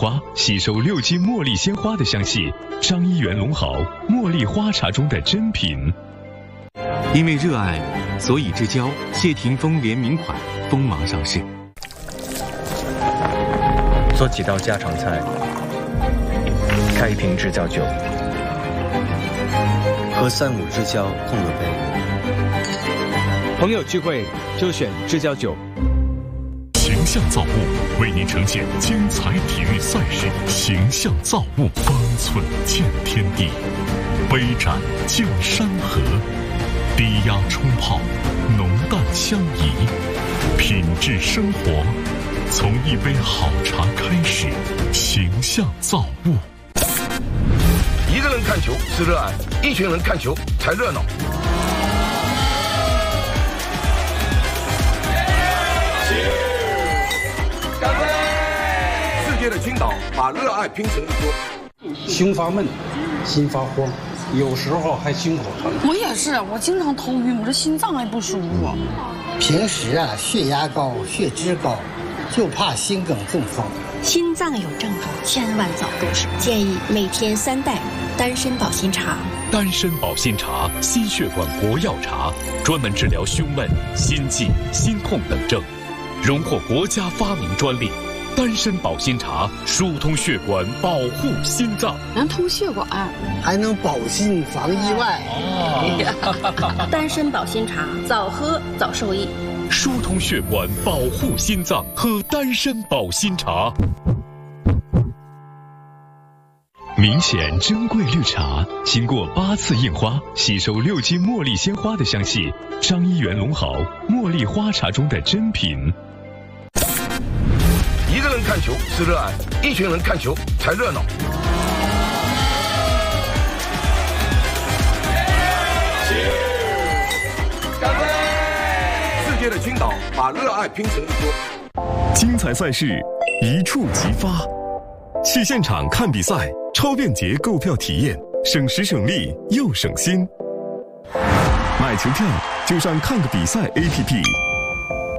花，吸收6斤茉莉鲜花的香气。张一元龙好茉莉花茶中的珍品。 因为热爱，所以之交谢霆锋联名款锋芒上市。 做几道家常菜，开一瓶知交酒，喝3、5支交碰个杯。朋友聚会就选知交酒。 形象造物为您呈现精彩体育赛事，形象造物，方寸见天地，杯盏见山河，低压冲泡，浓淡相宜，品质生活，从一杯好茶开始。形象造物。 一个人看球是热爱，一群人看球才热闹。世界的青岛把热爱拼成一桌。 胸发闷，心发慌，有时候还心口疼。 我也是，我经常头晕，我这心脏还不舒服。 平时血压高、血脂高，就怕心梗中风。 心脏有症状，千万早动手。建议每天3袋丹参保心茶。 丹参保心茶，心血管国药茶，专门治疗胸闷、心悸、心痛等症，荣获国家发明专利。丹参保心茶疏通血管，保护心脏， 能通血管， 还能保心防意外。 丹参保心茶，早喝早受益。 疏通血管，保护心脏，喝丹参保心茶。 明显珍贵绿茶，经过8次印花，吸收6斤茉莉鲜花的香气。张一元龙好茉莉花茶中的珍品。 一个人看球是热爱，一群人看球才热闹。世界的青岛把热爱拼成一桌。 精彩赛事一触即发，去现场看比赛，超便捷购票体验，省时省力又省心。买球票就上看个比赛 APP。